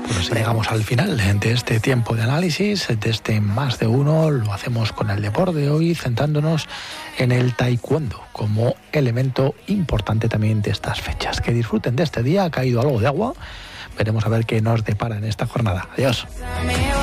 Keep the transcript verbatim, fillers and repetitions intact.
Pues llegamos al final de este tiempo de análisis, de este Más de Uno. Lo hacemos con el deporte hoy, centrándonos en el taekwondo como elemento importante también de estas fechas. Que disfruten de este día, ha caído algo de agua. Veremos a ver qué nos depara en esta jornada. Adiós.